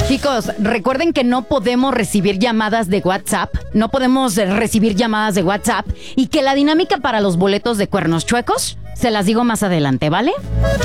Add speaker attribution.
Speaker 1: Chicos, recuerden que no podemos recibir llamadas de WhatsApp. No podemos recibir llamadas de WhatsApp. Y que la dinámica para los boletos de Cuernos Chuecos se las digo más adelante, ¿vale?